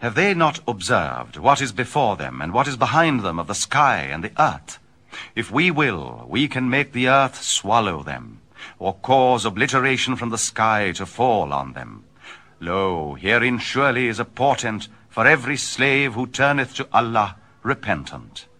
Have they not observed what is before them and what is behind them of the sky and the earth? If we will, we can make the earth swallow them, or cause obliteration from the sky to fall on them. Lo, herein surely is a portent for every slave who turneth to Allah repentant.